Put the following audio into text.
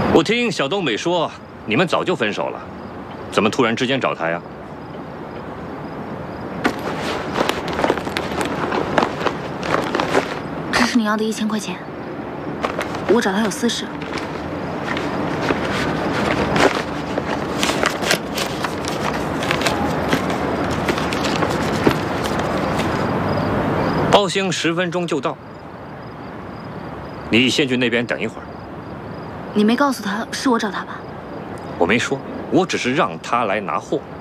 我听小东美说，你们早就分手了，怎么突然之间找他呀？ 这是你要的1000块钱，我找他有私事。 包兴10分钟就到，你先去那边等一会儿。 你没告诉他是我找他吧？ 我没说，我只是让他来拿货。